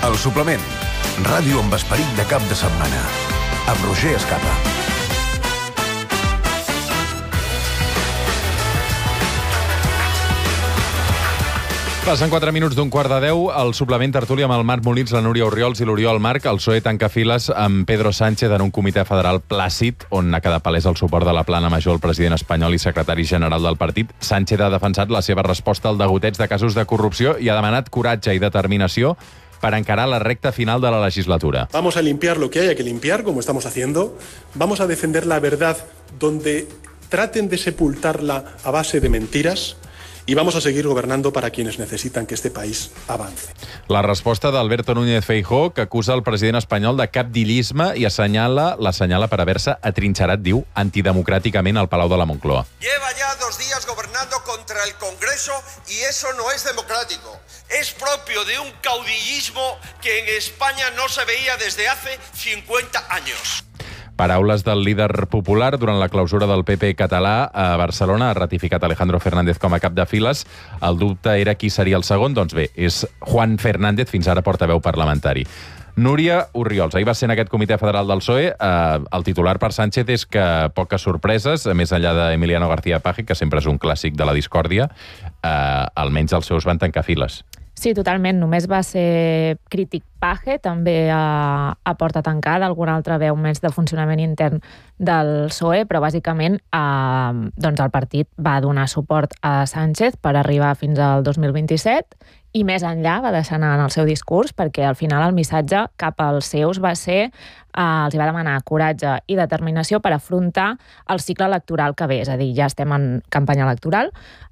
El suplement. Ràdio amb esperit de cap de setmana. Amb Roger Escapa. Passen 4 minuts d'un quart de 10, el suplement tertúlia amb el Marc Molins, la Núria Orriols i l'Oriol Marc. El PSOE tanca files amb Pedro Sánchez en un comitè federal plàcid, on ha quedat palès el suport de la plana major al president espanyol i secretari general del partit. Sánchez ha defensat la seva resposta al degoteig de casos de corrupció i ha demanat coratge i determinació per encarar la recta final de la legislatura. Vamos a limpiar lo que haya que limpiar, como estamos haciendo. Vamos a defender la verdad donde traten de sepultarla a base de mentiras. Y vamos a seguir gobernando para quienes necesitan que este país avance. La resposta d'Alberto Núñez Feijóo, que acusa el president espanyol de capdillisme i l'assenyala per haver-se atrinxerat, diu, antidemocràticament al Palau de la Moncloa. Lleva ya 2 días gobernando contra el Congreso y eso no es democrático. Es propio de un caudillismo que en España no se veía desde hace 50 años. Paraules del líder popular durant la clausura del PP català a Barcelona. Ha ratificat Alejandro Fernández com a cap de files. El dubte era qui seria el segon. Doncs bé, és Juan Fernández, fins ara portaveu parlamentari. Núria Orriols, ahir va ser en aquest comitè federal del PSOE. El titular per Sánchez és que poques sorpreses, més enllà d'Emiliano García Paje, que sempre és un clàssic de la discòrdia, almenys els seus van tancar files. Sí, totalment. Només va ser crític Paje, també a porta tancada, alguna altra veu més de funcionament intern del PSOE, però bàsicament el partit va donar suport a Sánchez per arribar fins al 2027 i més enllà va deixar anar en el seu discurs, perquè al final el missatge cap als seus va ser els va demanar coratge i determinació per afrontar el cicle electoral que ve, és a dir, ja estem en campanya electoral,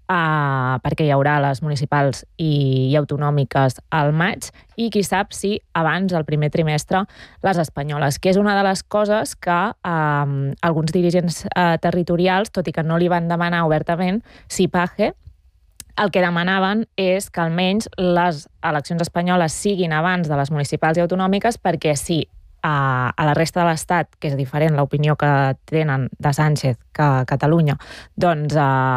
perquè hi haurà les municipals i autonòmiques al maig i qui sap si abans del primer trimestre les espanyoles, que és una de les coses que alguns dirigents territorials, tot i que no li van demanar obertament, si Paje, el que demanaven és que almenys les eleccions espanyoles siguin abans de les municipals i autonòmiques, perquè si a la resta de l'Estat, que és diferent l'opinió que tenen de Sánchez que a Catalunya, doncs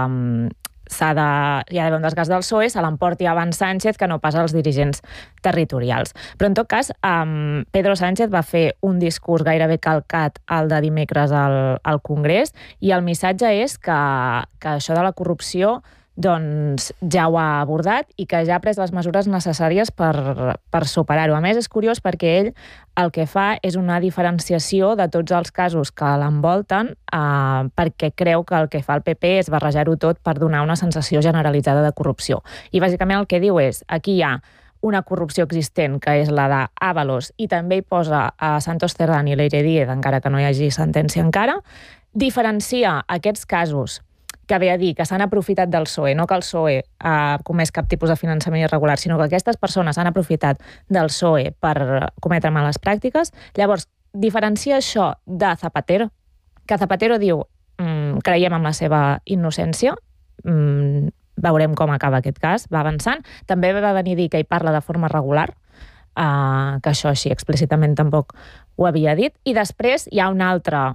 hi ha d'haver un desgast del PSOE, se l'emporti abans Sánchez que no pas als dirigents territorials. Però en tot cas, Pedro Sánchez va fer un discurs gairebé calcat al de dimecres al Congrés i el missatge és que això de la corrupció doncs ja ho ha abordat i que ja ha pres les mesures necessàries per superar-ho. A més, és curiós perquè ell el que fa és una diferenciació de tots els casos que l'envolten perquè creu que el que fa el PP és barrejar-ho tot per donar una sensació generalitzada de corrupció. I bàsicament el que diu és, aquí hi ha una corrupció existent, que és la d'Ábalos, i també hi posa a Santos Cerdán i Leire Díez, encara que no hi hagi sentència encara, diferencia aquests casos que ve a dir que s'han aprofitat del PSOE, no que el PSOE ha comès cap tipus de finançament irregular, sinó que aquestes persones han aprofitat del PSOE per cometre males pràctiques. Llavors, diferencia això de Zapatero, que Zapatero diu creiem en la seva innocència, veurem com acaba aquest cas, va avançant. També va venir a dir que hi parla de forma regular, que això així explícitament tampoc ho havia dit, i després hi ha una altra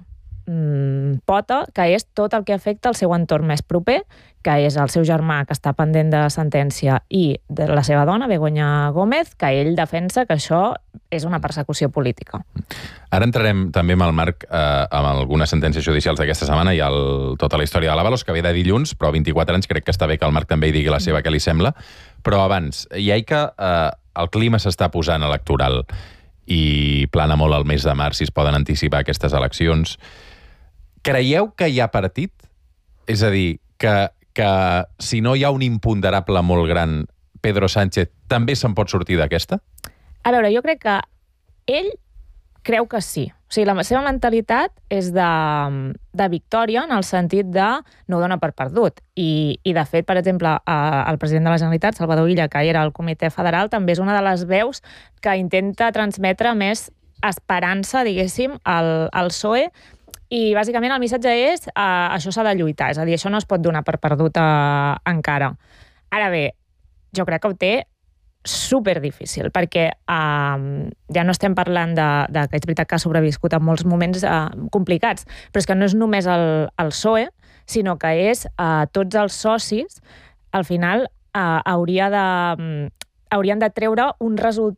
pota, que és tot el que afecta el seu entorn més proper, que és el seu germà, que està pendent de sentència, i de la seva dona, Begoña Gómez, que ell defensa que això és una persecució política. Ara entrarem també amb el Marc amb algunes sentències judicials d'aquesta setmana i tota la història de l'Ábalos, que ve de dilluns, però 24 anys, crec que està bé que el Marc també hi digui la seva, què li sembla. Però abans, hi ha que el clima s'està posant electoral i plana molt el mes de març si es poden anticipar aquestes eleccions. Creieu que hi ha partit? És a dir, que si no hi ha un imponderable molt gran, Pedro Sánchez també se'n pot sortir d'aquesta? A veure, jo crec que ell creu que sí. O sigui, la seva mentalitat és de victòria en el sentit de no dona per perdut. I de fet, per exemple, el president de la Generalitat, Salvador Illa, que era al comitè federal, també és una de les veus que intenta transmetre més esperança, diguéssim, al PSOE. I bàsicament el missatge és això s'ha de lluitar, és a dir, això no es pot donar per perdut encara. Ara bé, jo crec que ho té superdifícil, perquè ja no estem parlant de que és veritat que ha sobreviscut en molts moments complicats, però és que no és només el PSOE, sinó que és tots els socis, al final haurien de treure un resultat